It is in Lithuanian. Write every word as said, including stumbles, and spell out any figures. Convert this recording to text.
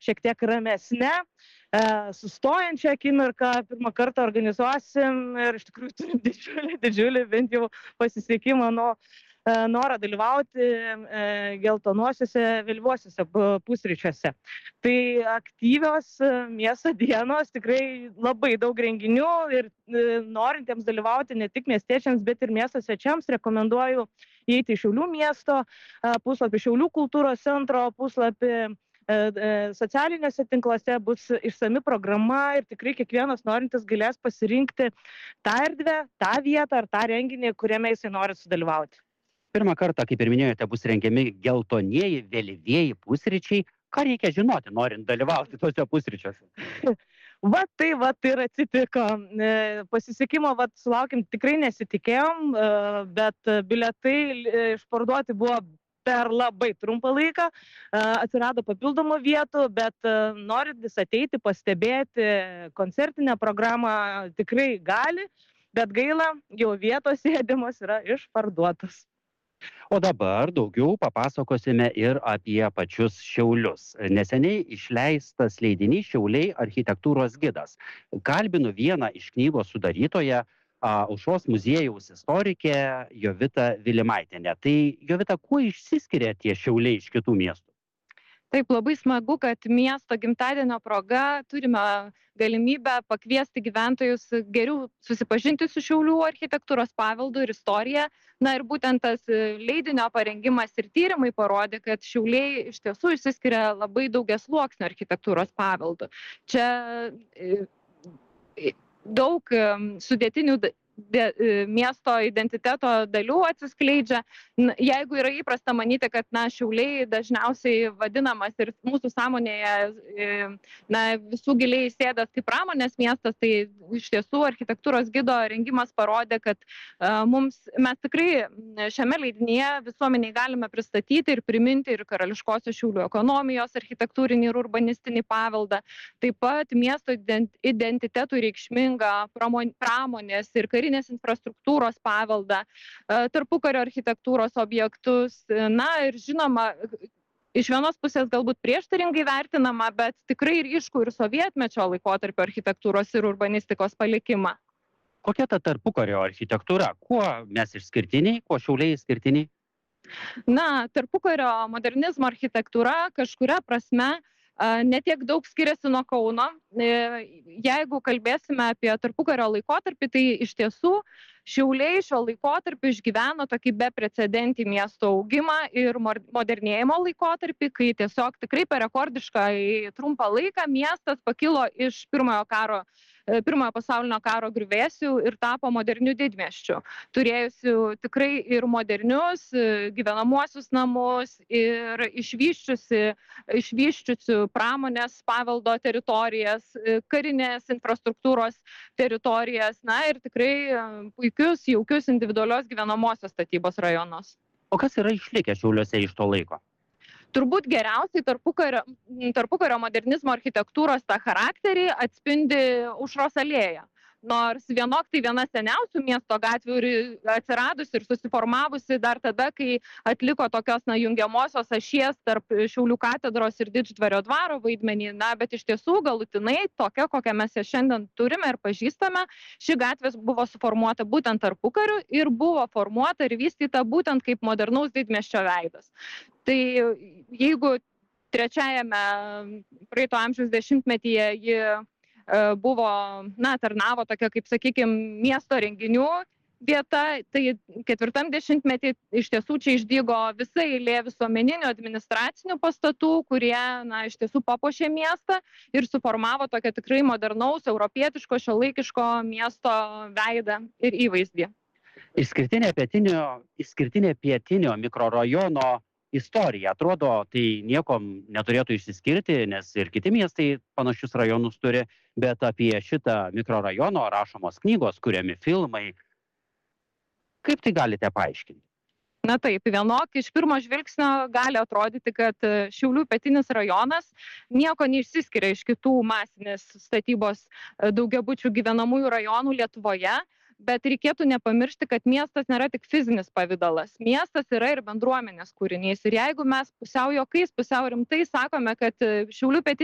šiek tiek ramesne, sustojančią akimirką pirmą kartą organizuosim ir iš tikrųjų turim didžiulį, didžiulį bent jau pasisekimą nuo norą dalyvauti geltonuosiuose vėlyvuosiuose pusryčiuose. Tai aktyvios miesto dienos, tikrai labai daug renginių ir norintiems dalyvauti ne tik miestiečiams, bet ir miesto svečiams rekomenduoju įeiti į Šiaulių miesto puslapį, Šiaulių kultūros centro puslapį. Socialiniuose tinkluose bus išsami programa ir tikrai kiekvienas norintis galės pasirinkti tą erdvę, tą vietą ar tą renginį, kuriame jisai nori sudalyvauti. Pirmą kartą, kaip ir minėjote, bus rengiami geltonieji, vėlyvieji pusryčiai. Ką reikia žinoti, norint dalyvauti tuose pusryčiuose? Va tai, va tai ir atsitiko. Pasisekimo, va, sulaukim, tikrai nesitikėjom, bet bilietai išparduoti buvo per labai trumpą laiką. Atsirado papildomų vietų, bet norintis ateiti, pastebėti koncertinę programą tikrai gali, bet gaila, jau vietos sėdimos yra išparduotas. O dabar daugiau papasakosime ir apie pačius Šiaulius. Neseniai išleistas leidinys Šiauliai architektūros gidas. Kalbinu vieną iš knygos sudarytoją, Aušros muziejaus istorikę Jovitą Vilimaitienę. Tai Jovita, kuo išsiskiria tie Šiauliai iš kitų miestų? Taip, labai smagu, kad miesto gimtadienio proga turime galimybę pakviesti gyventojus geriau susipažinti su Šiaulių architektūros paveldu ir istorija. Na ir būtent tas leidinio parengimas ir tyrimai parodė, kad Šiauliai iš tiesų išsiskiria labai daugiasluoksniu architektūros paveldu. Čia daug sudėtinių miesto identiteto dalių atsiskleidžia. Jeigu yra įprasta manyti, kad na, Šiauliai dažniausiai vadinamas ir mūsų sąmonėje na, visų giliai įsėdęs kaip pramonės miestas, tai iš tiesų architektūros gido rengimas parodė, kad uh, mums, mes tikrai šiame leidinyje visuomeniai galime pristatyti ir priminti ir karališkosios Šiaulių ekonomijos, architektūrinį ir urbanistinį paveldą, taip pat miesto identitetui reikšmingą pramonės ir karinės infrastruktūros paveldą, tarpukario architektūros objektus, na ir žinoma, iš vienos pusės galbūt prieštaringai vertinama, bet tikrai ryškų ir sovietmečio laikotarpio architektūros ir urbanistikos palikimą. Kokia ta tarpukario architektūra? Kuo mes išskirtiniai, kuo Šiauliai išskirtiniai? Na, tarpukario modernizmo architektūra kažkuria prasme ne tiek daug skiriasi nuo Kauno. Jeigu kalbėsime apie tarpukario laikotarpį, tai iš tiesų Šiauliai šio laikotarpį išgyveno tokį beprecedentį miesto augimą ir modernėjimo laikotarpį, kai tiesiog tikrai per rekordišką trumpą laiką miestas pakilo iš pirmojo karo Pirmojo pasaulinio karo griuvėsių ir tapo moderniu didmiesčiu, turėjusių tikrai ir modernius gyvenamuosius namus ir išvyščiusi, išvyščiusių pramonės paveldo teritorijas, karinės infrastruktūros teritorijas, na ir tikrai puikius, jaukius individualios gyvenamosios statybos rajonus. O kas yra išlikę Šiauliuose iš to laiko? Turbūt geriausiai tarpukario, tarpukario modernizmo architektūros tą charakterį atspindi Aušros alėja. Nors vienok tai viena seniausių miesto gatvių ir atsiradusi ir susiformavusi dar tada, kai atliko tokios na, jungiamosios ašies tarp Šiaulių katedros ir Didždvario dvaro vaidmenį, na, bet iš tiesų galutinai tokia, kokią mes ją šiandien turime ir pažįstame, ši gatvė buvo suformuota būtent tarpukariu ir buvo formuota ir vystyta būtent kaip modernaus didmiesčio veidas. Tai jeigu trečiajame praeito amžiaus dešimtmetyje ji buvo, na, tarnavo tokia, kaip sakykime, miesto renginių vieta, tai ketvirtam dešimtmetį iš tiesų čia išdygo visa eilė visuomeninių administracinių pastatų, kurie, na, iš tiesų papuošė miestą ir suformavo tokią tikrai modernaus, europietiško, šiuolaikiško miesto veidą ir įvaizdį. Išskirtinė pietinio, išskirtinė pietinio mikrorajono istorija. Atrodo, tai niekom neturėtų išsiskirti, nes ir kiti miestai panašius rajonus turi, bet apie šitą mikrorajono rašomos knygos, kuriami filmai. Kaip tai galite paaiškinti? Na taip, vienok iš pirmo žvilgsnio gali atrodyti, kad Šiaulių pietinis rajonas nieko neišsiskiria iš kitų masinės statybos daugiabučių gyvenamųjų rajonų Lietuvoje. Bet reikėtų nepamiršti, kad miestas nėra tik fizinis pavidalas. Miestas yra ir bendruomenės kūrinys. Ir jeigu mes pusiau juokais, pusiau rimtai sakome, kad Šiaulių pietinis